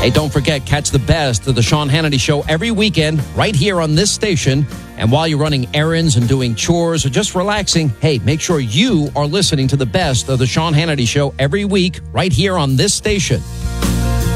Hey, don't forget, catch the best of the Sean Hannity Show every weekend right here on this station. And while you're running errands and doing chores or just relaxing, hey, make sure you are listening to the best of the Sean Hannity Show every week right here on this station.